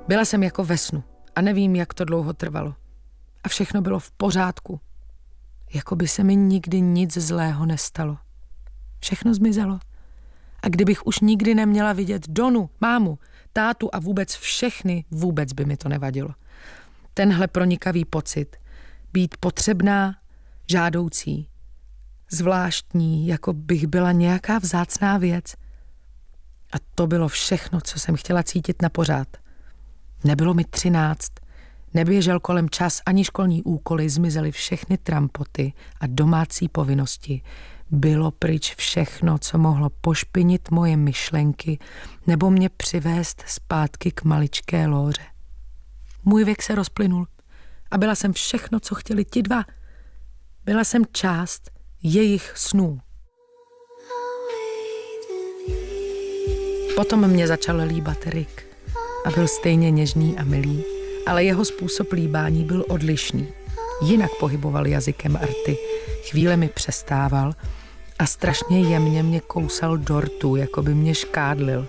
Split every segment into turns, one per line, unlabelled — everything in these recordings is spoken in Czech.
Byla jsem jako ve snu a nevím, jak to dlouho trvalo. A všechno bylo v pořádku. Jako by se mi nikdy nic zlého nestalo. Všechno zmizelo. A kdybych už nikdy neměla vidět Donu, mámu, tátu a vůbec všechny, vůbec by mi to nevadilo. Tenhle pronikavý pocit, být potřebná, žádoucí, zvláštní, jako bych byla nějaká vzácná věc. A to bylo všechno, co jsem chtěla cítit na pořád. Nebylo mi 13, neběžel kolem čas ani školní úkoly, zmizely všechny trampoty a domácí povinnosti. Bylo pryč všechno, co mohlo pošpinit moje myšlenky nebo mě přivést zpátky k maličké Lóře. Můj věk se rozplynul a byla jsem všechno, co chtěli ti dva. Byla jsem část jejich snů. Potom mě začal líbat Rick a byl stejně něžný a milý, ale jeho způsob líbání byl odlišný. Jinak pohyboval jazykem rty, chvíle mi přestával a strašně jemně mě kousal do rtu, jako by mě škádlil.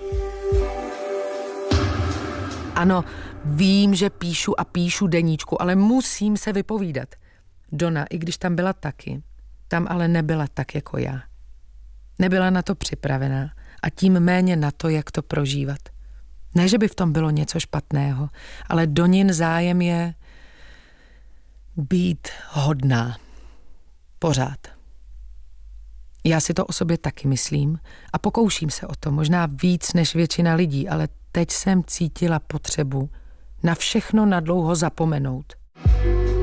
Ano, vím, že píšu a píšu deníčku, ale musím se vypovídat. Dona, i když tam byla taky, tam ale nebyla tak jako já. Nebyla na to připravená a tím méně na to, jak to prožívat. Ne, že by v tom bylo něco špatného, ale Donin zájem je být hodná. Pořád. Já si to o sobě taky myslím a pokouším se o to, možná víc než většina lidí, ale teď jsem cítila potřebu na všechno nadlouho zapomenout.